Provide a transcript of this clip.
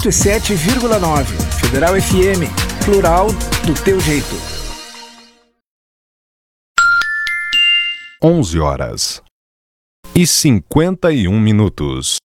107,9. Federal FM, plural do teu jeito. 11h51.